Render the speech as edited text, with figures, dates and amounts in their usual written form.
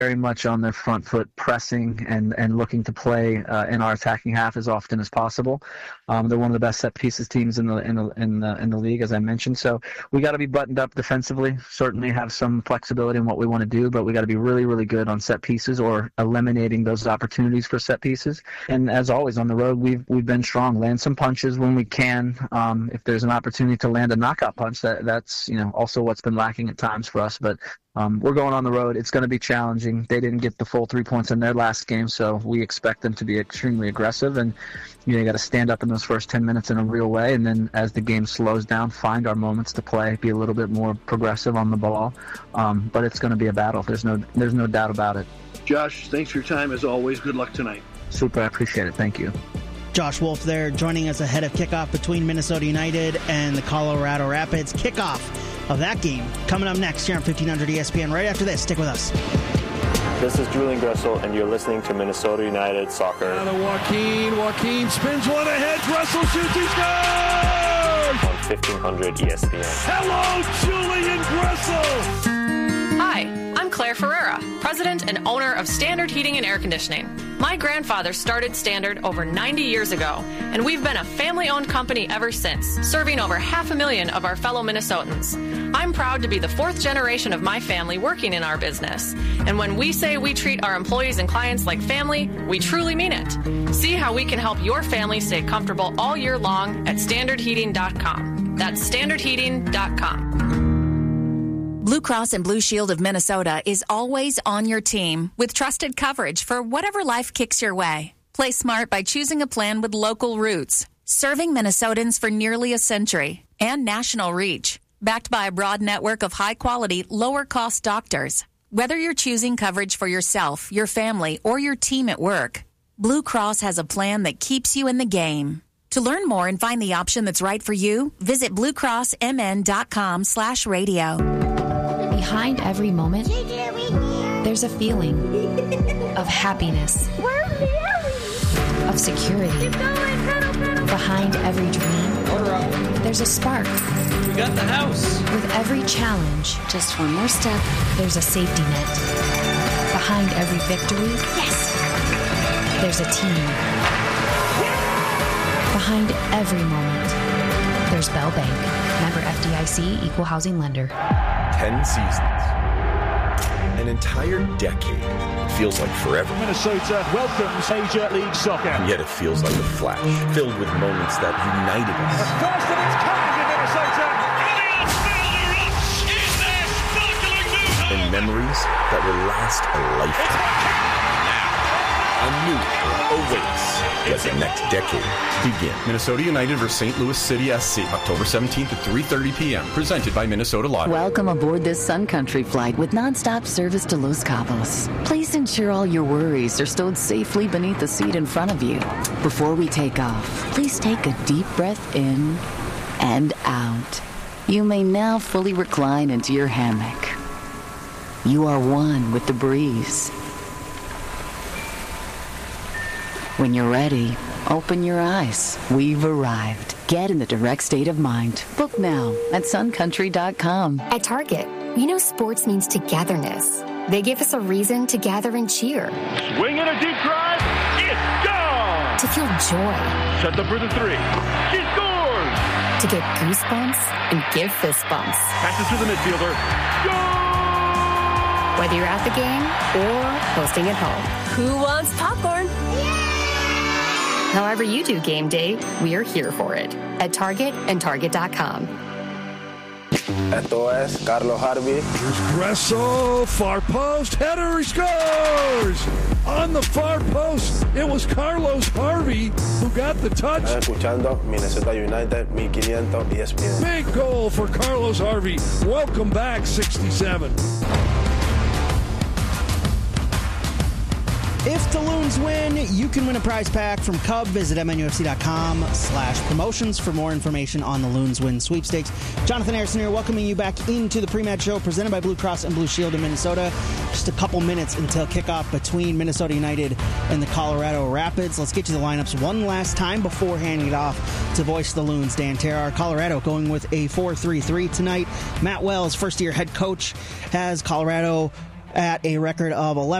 very much on their front foot, pressing and looking to play in our attacking half as often as possible. They're one of the best set pieces teams in the league, as I mentioned. So we got to be buttoned up defensively. Certainly have some flexibility in what we want to do, but we got to be really, really good on set pieces or eliminating those opportunities for set pieces. And as always on the road, we've been strong. Land some punches when we can. If there's an opportunity to land a knockout punch, that's also what's been lacking at times for us. But we're going on the road. It's going to be challenging. They didn't get the full 3 points in their last game, so we expect them to be extremely aggressive. And you got to stand up in those first 10 minutes in a real way, and then as the game slows down, find our moments to play, be a little bit more progressive on the ball. But it's going to be a battle. There's no doubt about it. Josh, thanks for your time as always. Good luck tonight. Super, I appreciate it. Thank you. Josh Wolf there joining us ahead of kickoff between Minnesota United and the Colorado Rapids. Kickoff of that game coming up next here on 1500 ESPN. Right after this, stick with us. This is Julian Gressel, and you're listening to Minnesota United Soccer. Now to Joaquin spins one ahead. Gressel shoots, he scores! On 1500 ESPN. Hello, Julian Gressel! Hi, I'm Claire Ferreira, president and owner of Standard Heating and Air Conditioning. My grandfather started Standard over 90 years ago, and we've been a family-owned company ever since, serving over 500,000 of our fellow Minnesotans. I'm proud to be the fourth generation of my family working in our business. And when we say we treat our employees and clients like family, we truly mean it. See how we can help your family stay comfortable all year long at standardheating.com. That's standardheating.com. Blue Cross and Blue Shield of Minnesota is always on your team with trusted coverage for whatever life kicks your way. Play smart by choosing a plan with local roots, serving Minnesotans for nearly a century, and national reach, backed by a broad network of high-quality, lower-cost doctors. Whether you're choosing coverage for yourself, your family, or your team at work, Blue Cross has a plan that keeps you in the game. To learn more and find the option that's right for you, visit bluecrossmn.com/radio. Behind every moment, there's a feeling of happiness, of security. Behind every dream, there's a spark. We got the house. With every challenge, just one more step, there's a safety net. Behind every victory, yes, there's a team. Behind every moment, there's Bell Bank. Member FDIC, Equal Housing Lender. 10 seasons. An entire decade. It feels like forever. Minnesota welcomes Major League Soccer. And yet it feels like a flash, filled with moments that united us. The first of its kind in Minnesota. And memories that will last a lifetime. Now, a new era awaits. Let the next decade begin. Minnesota United vs. St. Louis City SC, October 17th at 3:30 p.m. Presented by Minnesota Lottery. Welcome aboard this Sun Country flight with nonstop service to Los Cabos. Please ensure all your worries are stowed safely beneath the seat in front of you. Before we take off, please take a deep breath in and out. You may now fully recline into your hammock. You are one with the breeze. When you're ready, open your eyes. We've arrived. Get in the direct state of mind. Book now at suncountry.com. At Target, we know sports means togetherness. They give us a reason to gather and cheer. Swing in a deep drive. It's gone. To feel joy. Set up for the three. She scores. To get goosebumps and give fist bumps. Passes to the midfielder. Goal! Whether you're at the game or hosting at home. Who wants popcorn? However you do game day, we are here for it at Target and Target.com. Esto es Carlos Harvey. Here's Gressel, far post, header, he scores! On the far post, it was Carlos Harvey who got the touch. Escuchando Minnesota United, 1500 ESPN. Big goal for Carlos Harvey. Welcome back, 67. If the Loons win, you can win a prize pack from Cub. Visit MNUFC.com/promotions for more information on the Loons win sweepstakes. Jonathan Harrison here, welcoming you back into the pre-match show presented by Blue Cross and Blue Shield in Minnesota. Just a couple minutes until kickoff between Minnesota United and the Colorado Rapids. Let's get you the lineups one last time before handing it off to voice the Loons. Dan Terrar. Colorado going with a 4-3-3 tonight. Matt Wells, first-year head coach, has Colorado at a record of 11.